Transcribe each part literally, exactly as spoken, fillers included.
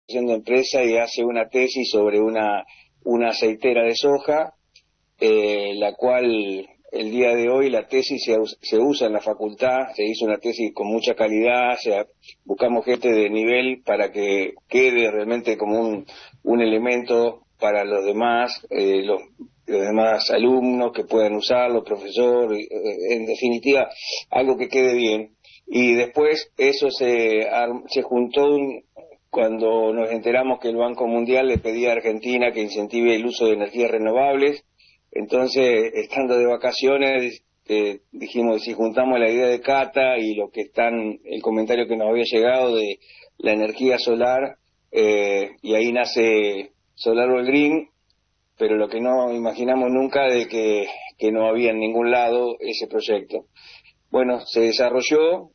de empresa y hace una tesis sobre una, una aceitera de soja, eh, la cual el día de hoy la tesis se, se usa en la facultad, se hizo una tesis con mucha calidad, o sea, buscamos gente de nivel para que quede realmente como un, un elemento para los demás, eh, los, los demás alumnos que puedan usarlo, profesor, eh, en definitiva, algo que quede bien. Y después eso se, se juntó un, cuando nos enteramos que el Banco Mundial le pedía a Argentina que incentive el uso de energías renovables. Entonces, estando de vacaciones, eh, dijimos, si juntamos la idea de Cata y lo que están, el comentario que nos había llegado de la energía solar, eh, y ahí nace Solar All Green, pero lo que no imaginamos nunca de que, que no había en ningún lado ese proyecto. Bueno, se desarrolló,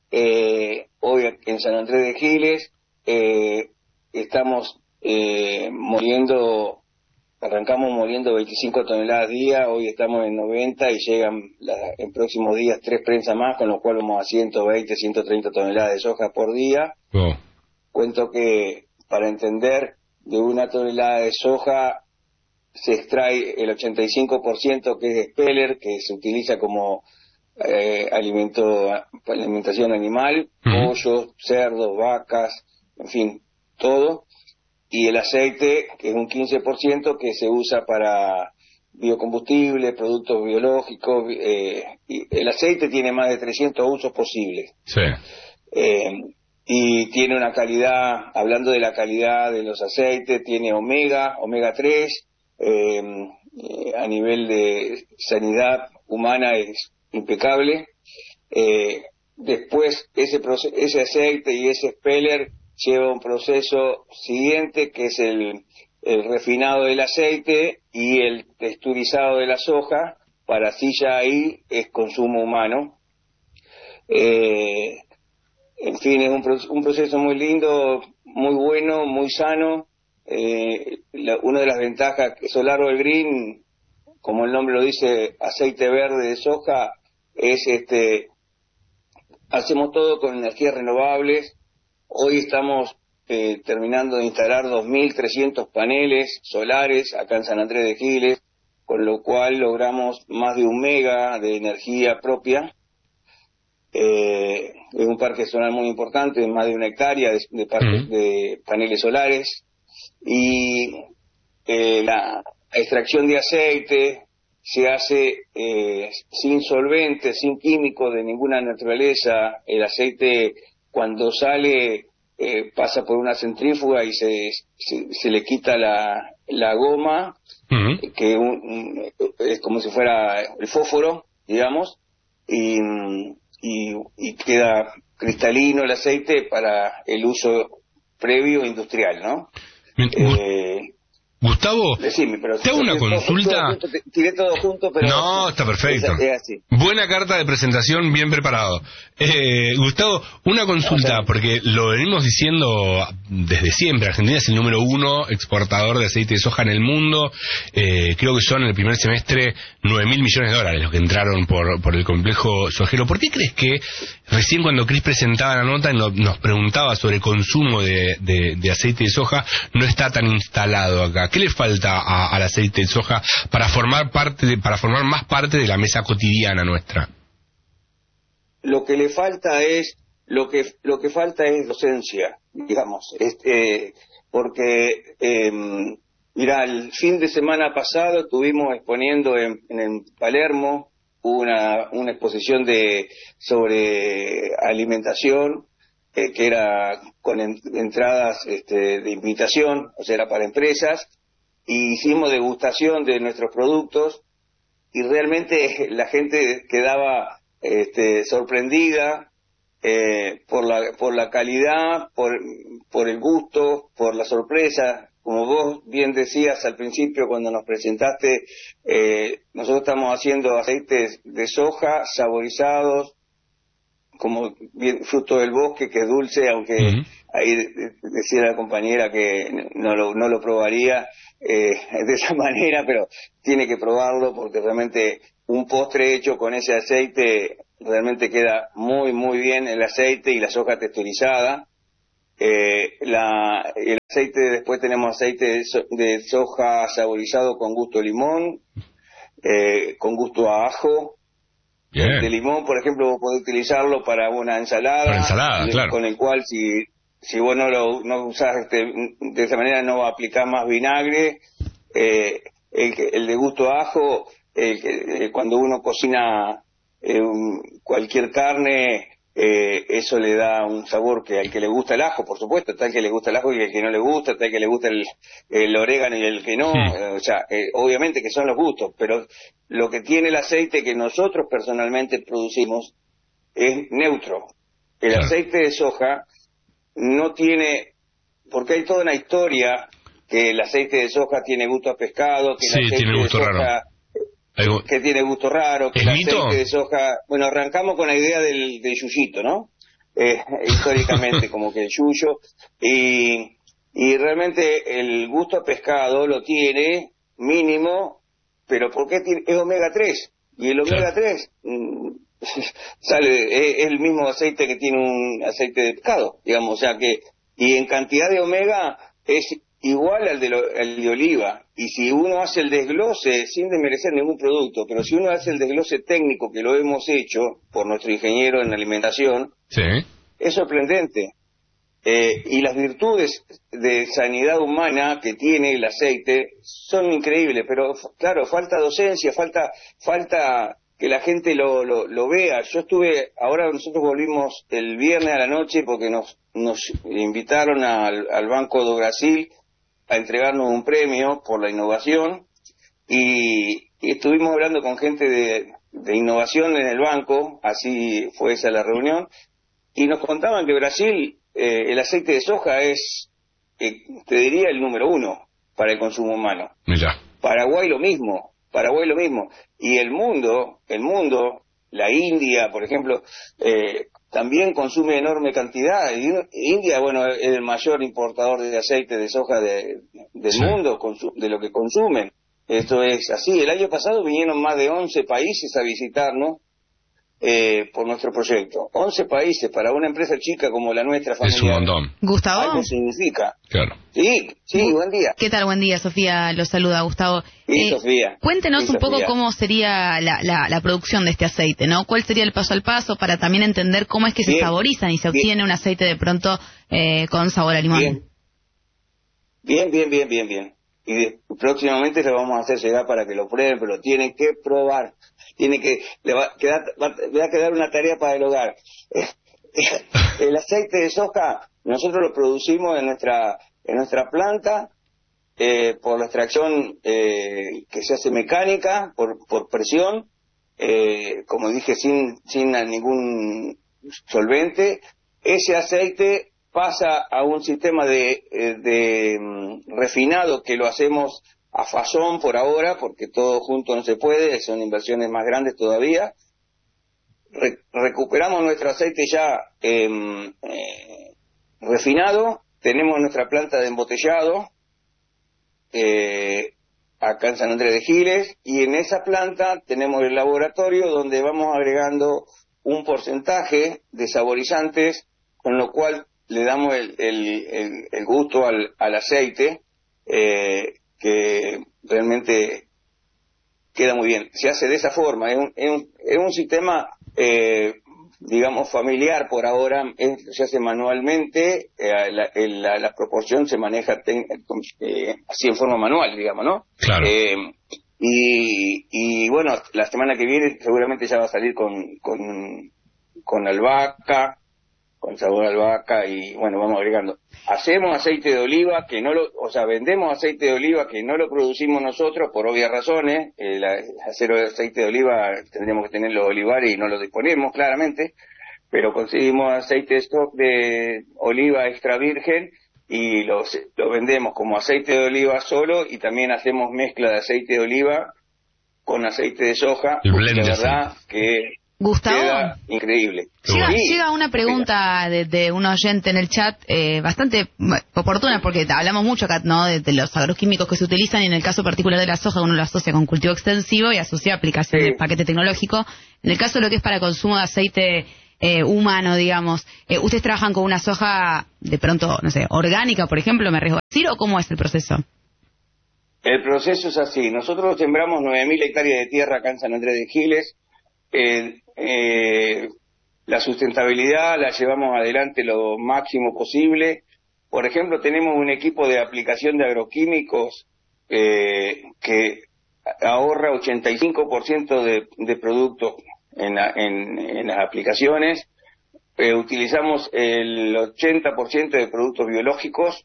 eh, hoy en San Andrés de Giles, eh, estamos eh, moliendo. Arrancamos moliendo veinticinco toneladas día, hoy estamos en noventa y llegan la, en próximos días tres prensas más, con lo cual vamos a ciento veinte, ciento treinta toneladas de soja por día. Oh. Cuento que, para entender, de una tonelada de soja se extrae el ochenta y cinco por ciento que es speller, que se utiliza como eh, alimento, alimentación animal, uh-huh. pollos, cerdos, vacas, en fin, todo. Y el aceite, que es un quince por ciento, que se usa para biocombustibles, productos biológicos. Eh, y el aceite tiene más de trescientos usos posibles. Sí. Eh, y tiene una calidad, hablando de la calidad de los aceites, tiene omega, omega tres, eh, eh, a nivel de sanidad humana es impecable. Eh, después, ese, proce- ese aceite y ese speller lleva un proceso siguiente, que es el, el refinado del aceite y el texturizado de la soja, para así ya ahí es consumo humano. Eh, en fin, es un, un proceso muy lindo, muy bueno, muy sano. Eh, la, una de las ventajas que Solar All Green, como el nombre lo dice, aceite verde de soja, es este, hacemos todo con energías renovables. Hoy estamos eh, terminando de instalar dos mil trescientos paneles solares acá en San Andrés de Giles, con lo cual logramos más de un mega de energía propia. Eh, es un parque solar muy importante, más de una hectárea de, de, parques, uh-huh. de paneles solares. Y eh, la extracción de aceite se hace eh, sin solventes, sin químicos de ninguna naturaleza. El aceite, cuando sale, eh, pasa por una centrífuga y se, se, se le quita la, la goma, uh-huh. que un, un, es como si fuera el fósforo, digamos, y, y, y queda cristalino el aceite para el uso previo industrial, ¿no? Eh, Gustavo, decime, pero te hago una consulta. Todo junto, te, tiré todo junto, pero no, está perfecto. Es, es así. Buena carta de presentación, bien preparado. Eh, Gustavo, una consulta, porque lo venimos diciendo desde siempre. Argentina es el número uno exportador de aceite de soja en el mundo. Eh, creo que son en el primer semestre nueve mil millones de dólares los que entraron por, por el complejo sojero. ¿Por qué crees que recién cuando Cris presentaba la nota y no, nos preguntaba sobre el consumo de, de, de aceite de soja, no está tan instalado acá? ¿Qué le falta a, al aceite de soja para formar parte de, para formar más parte de la mesa cotidiana nuestra? Lo que le falta es lo que lo que falta es docencia, digamos, este, porque eh, mira, el fin de semana pasado estuvimos exponiendo en, en Palermo una una exposición de sobre alimentación, eh, que era con en, entradas este, de invitación, o sea, era para empresas. Y hicimos degustación de nuestros productos y realmente la gente quedaba este, sorprendida eh, por la por la calidad, por por el gusto, por la sorpresa. Como vos bien decías al principio cuando nos presentaste, eh, nosotros estamos haciendo aceites de soja saborizados, como bien, fruto del bosque, que es dulce, aunque uh-huh. ahí decía la compañera que no lo, no lo probaría eh, de esa manera, pero tiene que probarlo porque realmente un postre hecho con ese aceite realmente queda muy muy bien, el aceite y la soja texturizada. Eh, la, el aceite, después tenemos aceite de, so, de soja saborizado con gusto limón, eh, con gusto a ajo. Bien. El de limón, por ejemplo, vos podés utilizarlo para una ensalada. Para ensalada, el, claro. Con el cual, si si vos no lo no usás este, de esa manera, no aplicás más vinagre. Eh, el, el de gusto a ajo, el, el, cuando uno cocina eh, un, cualquier carne, eh, eso le da un sabor que al que le gusta el ajo, por supuesto, está el que le gusta el ajo y el que no le gusta, está el que le gusta el, el orégano y el que no, sí. eh, o sea, eh, obviamente que son los gustos, pero lo que tiene el aceite que nosotros personalmente producimos es neutro. El claro. aceite de soja no tiene, porque hay toda una historia que el aceite de soja tiene gusto a pescado, que sí, el aceite tiene gusto de soja raro. Algo... que tiene gusto raro, que el aceite mito? de soja... Bueno, arrancamos con la idea del, del yuyito, ¿no? Eh, históricamente, como que el yuyo. Y, y realmente el gusto a pescado lo tiene mínimo, pero ¿por qué tiene? Es omega tres. Y el omega tres mmm, sale, es, es el mismo aceite que tiene un aceite de pescado, digamos, o sea que... Y en cantidad de omega es igual al de, lo, al de oliva, y si uno hace el desglose, sin desmerecer ningún producto, pero si uno hace el desglose técnico, que lo hemos hecho por nuestro ingeniero en alimentación, sí. es sorprendente. Eh, y las virtudes de sanidad humana que tiene el aceite son increíbles, pero claro, falta docencia, falta falta que la gente lo, lo, lo vea. Yo estuve, ahora nosotros volvimos el viernes a la noche porque nos, nos invitaron al, al Banco do Brasil a entregarnos un premio por la innovación, y, y estuvimos hablando con gente de, de innovación en el banco, así fue esa la reunión, y nos contaban que Brasil, eh, el aceite de soja es, eh, te diría, el número uno para el consumo humano. Mira. Paraguay lo mismo, Paraguay lo mismo, y el mundo, el mundo, la India, por ejemplo, eh, también consume enorme cantidad. India, bueno, es el mayor importador de aceite de soja de, del sí. mundo, de lo que consumen. Esto es así. El año pasado vinieron más de once países a visitarnos eh, por nuestro proyecto. once países para una empresa chica como la nuestra, familiar. Es un montón. Gustavo. Algo significa. Claro. Sí, sí, buen día. ¿Qué tal? Buen día, Sofía. Los saluda, Gustavo. Sí, eh, Sofía. Cuéntenos sí, un poco Sofía. cómo sería la, la, la producción de este aceite, ¿no? ¿Cuál sería el paso al paso para también entender cómo es que Bien. se saborizan y se obtiene Bien. un aceite de pronto eh, con sabor a limón? Bien. Bien, bien, bien, bien, bien. Y de, próximamente le vamos a hacer llegar para que lo prueben, pero lo tienen que probar. Tiene que, le va a quedar, va, le va a quedar una tarea para el hogar. El aceite de soja, nosotros lo producimos en nuestra, en nuestra planta, eh, por la extracción eh, que se hace mecánica, por, por presión, eh, como dije, sin, sin ningún solvente. Ese aceite pasa a un sistema de, de, de um, refinado que lo hacemos a fazón por ahora, porque todo junto no se puede, son inversiones más grandes todavía. Re recuperamos nuestro aceite ya eh, eh, refinado, tenemos nuestra planta de embotellado eh, acá en San Andrés de Giles, y en esa planta tenemos el laboratorio donde vamos agregando un porcentaje de saborizantes, con lo cual le damos el, el, el, el gusto al, al aceite, eh, que realmente queda muy bien. Se hace de esa forma, es un, es un, es un sistema, eh, digamos, familiar por ahora, es, se hace manualmente, eh, la, la, la proporción se maneja ten, eh, así en forma manual, digamos, ¿no? Claro. Eh, y, y bueno, la semana que viene seguramente ya va a salir con, con, con albahaca, con sabor a albahaca, y bueno, vamos agregando. Hacemos aceite de oliva que no lo, o sea, vendemos aceite de oliva que no lo producimos nosotros por obvias razones. El hacer aceite de oliva tendríamos que tener los olivares y no los disponemos claramente, pero conseguimos aceite de, stock de oliva extra virgen y los, lo vendemos como aceite de oliva solo, y también hacemos mezcla de aceite de oliva con aceite de soja, el blend, de verdad que Gustavo, queda increíble. Llega, Sí. llega una pregunta de, de un oyente en el chat eh, bastante oportuna, porque hablamos mucho acá, ¿no?, de, de los agroquímicos que se utilizan, y en el caso particular de la soja uno lo asocia con cultivo extensivo y asocia aplicación Sí. del paquete tecnológico. En el caso de lo que es para consumo de aceite eh, humano, digamos. Eh, ¿Ustedes trabajan con una soja de pronto, no sé, orgánica, por ejemplo, me arriesgo a decir, o cómo es el proceso? El proceso es así. Nosotros sembramos nueve mil hectáreas de tierra acá en San Andrés de Giles. Eh, eh, la sustentabilidad la llevamos adelante lo máximo posible. Por ejemplo, tenemos un equipo de aplicación de agroquímicos eh, que ahorra ochenta y cinco por ciento de, de productos en, la, en, en las aplicaciones. Eh, utilizamos el ochenta por ciento de productos biológicos.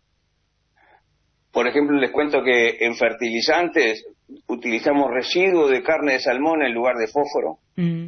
Por ejemplo, les cuento que en fertilizantes utilizamos residuos de carne de salmón en lugar de fósforo. Mm.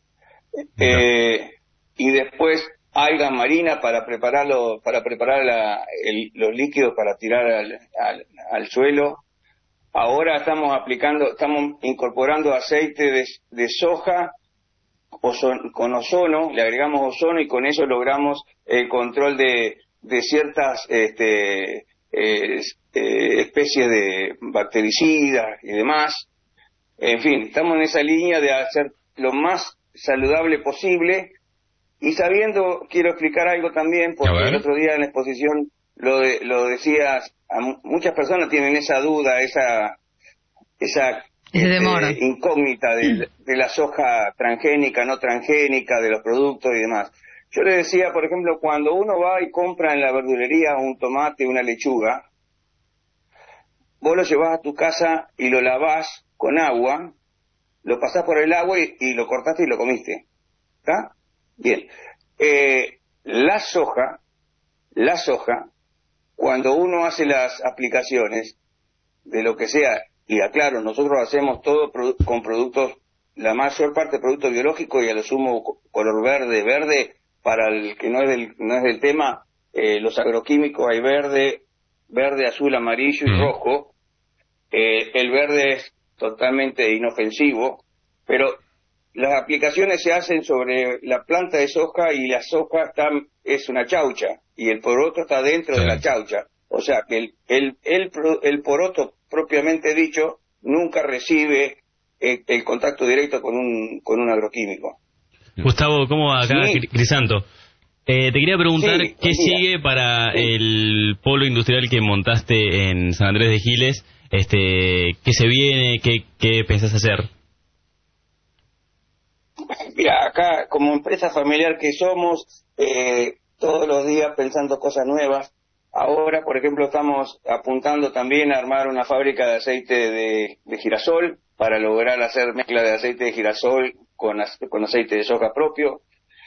Eh, y después alga marina para prepararlo, para preparar la, el, los líquidos para tirar al, al, al suelo. Ahora estamos aplicando, estamos incorporando aceite de, de soja ozon, con ozono, le agregamos ozono y con eso logramos el control de, de ciertas este, eh, eh, especies de bactericidas y demás. En fin, estamos en esa línea de hacer lo más saludable posible. Y sabiendo, quiero explicar algo también, porque el otro día en la exposición lo, de, lo decías, a muchas personas tienen esa duda, esa esa este, incógnita de, de la soja transgénica, no transgénica, de los productos y demás. Yo le decía, por ejemplo, cuando uno va y compra en la verdulería un tomate, una lechuga, vos lo llevas a tu casa y lo lavás con agua, lo pasás por el agua y, y lo cortaste y lo comiste. ¿Está? Bien. Eh, la soja, la soja, cuando uno hace las aplicaciones de lo que sea, y aclaro, nosotros hacemos todo produ- con productos, la mayor parte de productos biológicos y a lo sumo color verde, verde, para el que no es del, no es del tema, eh, los agroquímicos hay verde, verde, azul, amarillo y mm. rojo. Eh, el verde es totalmente inofensivo, pero las aplicaciones se hacen sobre la planta de soja y la soja está, es una chaucha y el poroto está dentro sí. de la chaucha. O sea que el, el, el, el poroto propiamente dicho nunca recibe el, el contacto directo con un, con un agroquímico. Gustavo, ¿cómo va acá? Sí. Crisanto. Eh, te quería preguntar sí, qué sigue para sí. el polo industrial que montaste en San Andrés de Giles. Este, ¿qué se viene? ¿Qué, qué pensás hacer? Mira, acá como empresa familiar que somos, eh, todos los días pensando cosas nuevas. Ahora, por ejemplo, estamos apuntando también a armar una fábrica de aceite de, de girasol para lograr hacer mezcla de aceite de girasol con, con aceite de soja propio.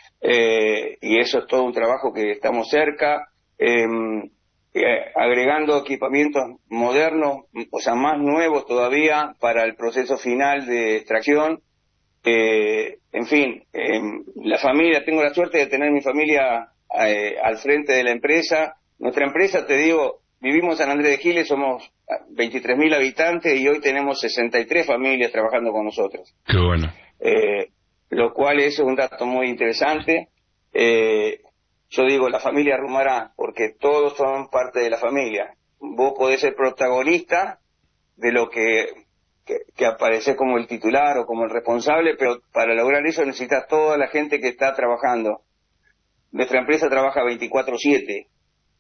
Eh, y eso es todo un trabajo que estamos cerca. Eh, eh, agregando equipamientos modernos, o sea, más nuevos todavía para el proceso final de extracción. Eh, en fin, eh, la familia, tengo la suerte de tener mi familia eh, al frente de la empresa. Nuestra empresa, te digo, vivimos en San Andrés de Giles, somos veintitrés mil habitantes y hoy tenemos sesenta y tres familias trabajando con nosotros. Qué bueno. Eh, lo cual es un dato muy interesante. Eh, yo digo, la familia Rumará, porque todos son parte de la familia. Vos podés ser protagonista de lo que... Que, que aparece como el titular o como el responsable, pero para lograr eso necesitas toda la gente que está trabajando. Nuestra empresa trabaja veinticuatro siete.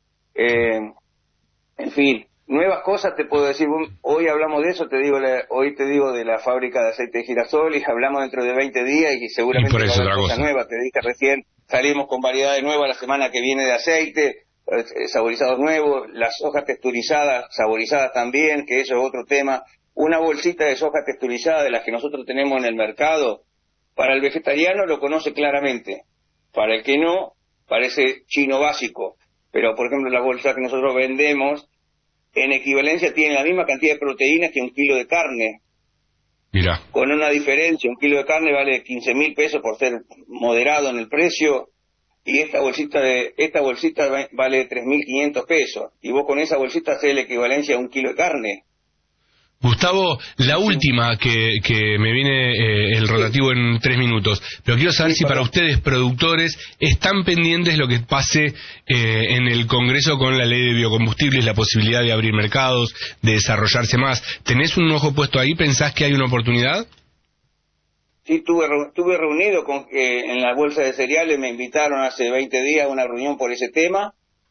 Eh, en fin, nuevas cosas te puedo decir. Hoy hablamos de eso, te digo, la, hoy te digo de la fábrica de aceite de girasol y hablamos dentro de veinte días y seguramente y por eso va a haber cosas nuevas. Te dije recién, salimos con variedades nuevas la semana que viene de aceite, eh, saborizados nuevos, las hojas texturizadas, saborizadas también, que eso es otro tema. Una bolsita de soja texturizada de las que nosotros tenemos en el mercado, para el vegetariano lo conoce claramente, para el que no, parece chino básico, pero por ejemplo las bolsas que nosotros vendemos, en equivalencia tienen la misma cantidad de proteínas que un kilo de carne. Mira. Con una diferencia, un kilo de carne vale quince mil pesos por ser moderado en el precio, y esta bolsita de esta bolsita vale tres mil quinientos pesos, y vos con esa bolsita haces la equivalencia a un kilo de carne. Gustavo, la última que, que me viene eh, el rotativo en tres minutos, pero quiero saber sí, si para ustedes, productores, están pendientes de lo que pase eh, en el Congreso con la ley de biocombustibles, la posibilidad de abrir mercados, de desarrollarse más. ¿Tenés un ojo puesto ahí? ¿Pensás que hay una oportunidad? sí tuve, tuve reunido con que en la bolsa de cereales me invitaron hace veinte días a una reunión por ese tema,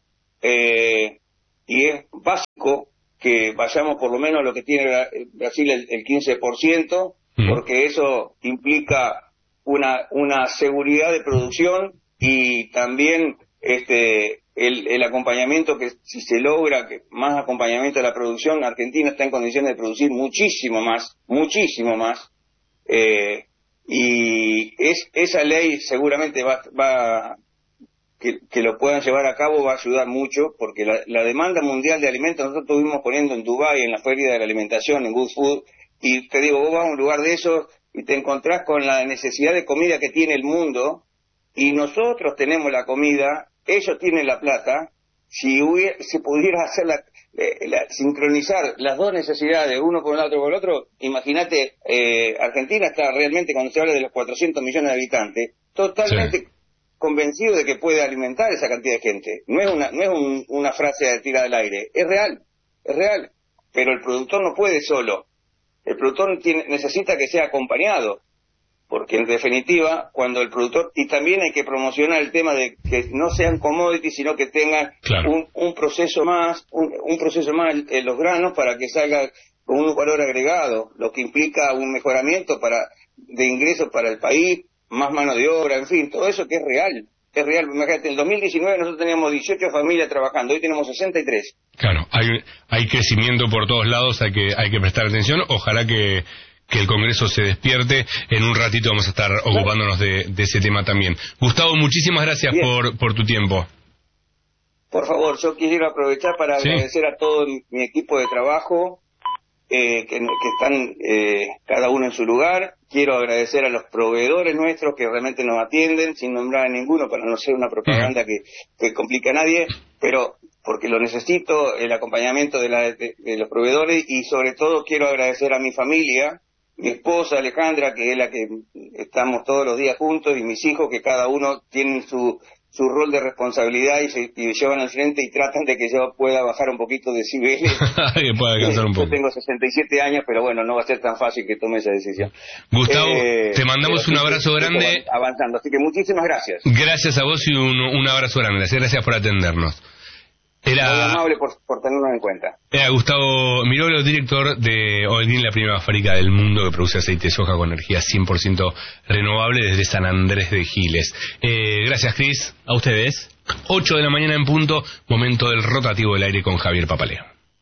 eh, y es básico que vayamos por lo menos a lo que tiene Brasil, el, el quince por ciento, mm. porque eso implica una, una seguridad de producción y también este el, el acompañamiento que si se logra, que más acompañamiento a la producción, Argentina está en condiciones de producir muchísimo más, muchísimo más, eh, y es, esa ley seguramente va, va que, que lo puedan llevar a cabo va a ayudar mucho, porque la, la demanda mundial de alimentos, nosotros estuvimos poniendo en Dubái, en la Feria de la Alimentación, en Good Food, y te digo, vos vas a un lugar de esos y te encontrás con la necesidad de comida que tiene el mundo, y nosotros tenemos la comida, ellos tienen la plata. Si hubiera, si pudiera hacer la, eh, la, sincronizar las dos necesidades, uno con el otro con el otro, imagínate, eh, Argentina está realmente, cuando se habla de los cuatrocientos millones de habitantes, totalmente sí. convencido de que puede alimentar esa cantidad de gente. No es una, no es un, una frase tirada al aire, es real, es real. Pero el productor no puede solo. El productor tiene, necesita que sea acompañado. Porque en definitiva, cuando el productor, y también hay que promocionar el tema de que no sean commodities, sino que tengan claro. un, un proceso más, un, un proceso más en los granos para que salga con un valor agregado, lo que implica un mejoramiento para de ingresos para el país, más mano de obra, en fin, todo eso que es real, es real. Imagínate, en el dos mil diecinueve nosotros teníamos dieciocho familias trabajando, hoy tenemos sesenta y tres. Claro, hay, hay crecimiento por todos lados, hay que, hay que prestar atención, ojalá que que el Congreso se despierte. En un ratito vamos a estar ocupándonos de, de ese tema también. Gustavo, muchísimas gracias por, por tu tiempo. Por favor, yo quisiera aprovechar para ¿Sí? agradecer a todo mi, mi equipo de trabajo, eh, que, que están eh, cada uno en su lugar. Quiero agradecer a los proveedores nuestros que realmente nos atienden, sin nombrar a ninguno para no ser una propaganda uh-huh. que, que complique a nadie, pero porque lo necesito, el acompañamiento de, la, de, de los proveedores, y sobre todo quiero agradecer a mi familia, mi esposa Alejandra, que es la que estamos todos los días juntos, y mis hijos, que cada uno tiene su su rol de responsabilidad y se y llevan al frente y tratan de que yo pueda bajar un poquito de decibeles. Que pueda alcanzar un poco. Yo tengo sesenta y siete años, pero bueno, no va a ser tan fácil que tome esa decisión. Gustavo, eh, te mandamos un abrazo grande. Avanzando, así que muchísimas gracias. Gracias a vos y un, un abrazo grande. Gracias por atendernos. Era, Muy amable por, por tenernos en cuenta. Era Gustavo Mirolo, director de Olguín, la primera fábrica del mundo que produce aceite de soja con energía cien por ciento renovable desde San Andrés de Giles. Eh, gracias, Cris. A ustedes. ocho de la mañana en punto, momento del rotativo del aire con Javier Papaleo.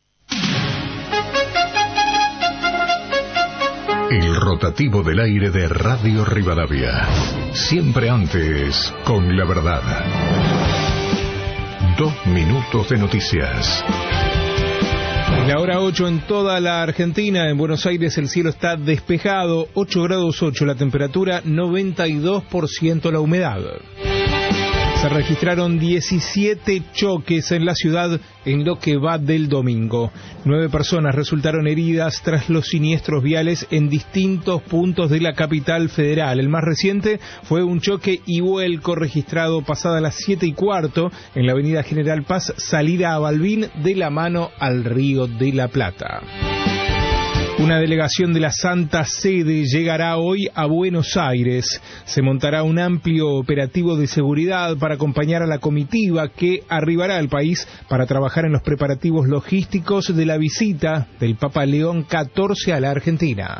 El rotativo del aire de Radio Rivadavia. Siempre antes, con la verdad. Dos minutos de noticias. La hora ocho en toda la Argentina. En Buenos Aires el cielo está despejado, ocho grados ocho la temperatura, noventa y dos por ciento la humedad. Se registraron diecisiete choques en la ciudad en lo que va del domingo. Nueve personas resultaron heridas tras los siniestros viales en distintos puntos de la capital federal. El más reciente fue un choque y vuelco registrado pasada las siete y cuarto en la avenida General Paz, salida a Balbín, de la mano al Río de la Plata. Una delegación de la Santa Sede llegará hoy a Buenos Aires. Se montará un amplio operativo de seguridad para acompañar a la comitiva que arribará al país para trabajar en los preparativos logísticos de la visita del Papa León catorce a la Argentina.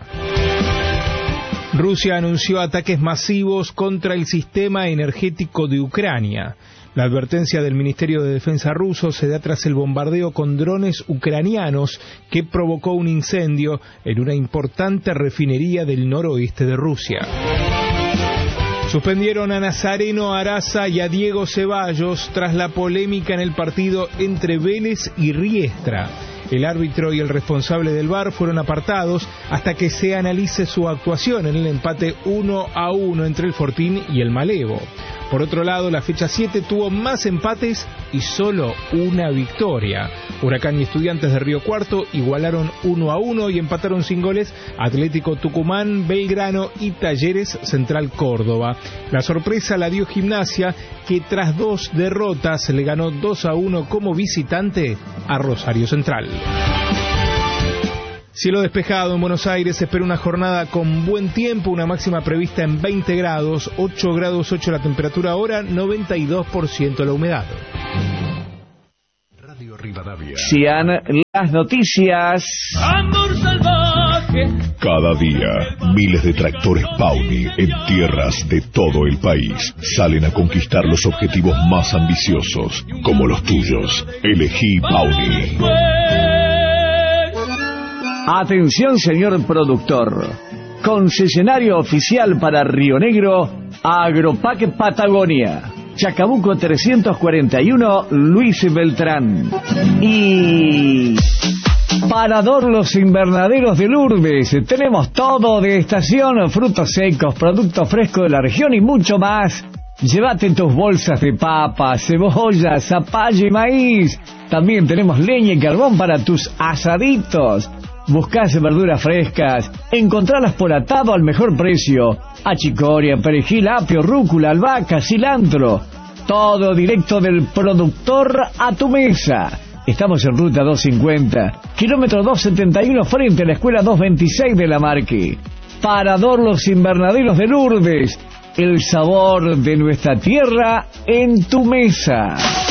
Rusia anunció ataques masivos contra el sistema energético de Ucrania. La advertencia del Ministerio de Defensa ruso se da tras el bombardeo con drones ucranianos que provocó un incendio en una importante refinería del noroeste de Rusia. Suspendieron a Nazareno Araza y a Diego Ceballos tras la polémica en el partido entre Vélez y Riestra. El árbitro y el responsable del V A R fueron apartados hasta que se analice su actuación en el empate uno a uno entre el Fortín y el Malevo. Por otro lado, la fecha siete tuvo más empates y solo una victoria. Huracán y Estudiantes de Río Cuarto igualaron uno a uno y empataron sin goles Atlético Tucumán, Belgrano y Talleres Central Córdoba. La sorpresa la dio Gimnasia, que tras dos derrotas le ganó dos a uno como visitante a Rosario Central. Cielo despejado en Buenos Aires, se espera una jornada con buen tiempo, una máxima prevista en veinte grados, ocho grados ocho la temperatura ahora, noventa y dos por ciento la humedad. Radio Rivadavia. Sean las noticias. Amor salvaje. Cada día, miles de tractores Pauni en tierras de todo el país salen a conquistar los objetivos más ambiciosos, como los tuyos. Elegí Pauni. Atención, señor productor. Concesionario oficial para Río Negro, Agropac Patagonia. Chacabuco trescientos cuarenta y uno, Luis Beltrán. Y Parador Los Invernaderos de Lourdes. Tenemos todo de estación, frutos secos, productos frescos de la región y mucho más. Llévate tus bolsas de papa, cebolla, zapallo y maíz. También tenemos leña y carbón para tus asaditos. Buscás verduras frescas, encontralas por atado al mejor precio. Achicoria, perejil, apio, rúcula, albahaca, cilantro. Todo directo del productor a tu mesa. Estamos en ruta doscientos cincuenta, kilómetro doscientos setenta y uno, frente a la escuela doscientos veintiséis de La Marque. Parador Los Invernaderos de Lourdes. El sabor de nuestra tierra en tu mesa.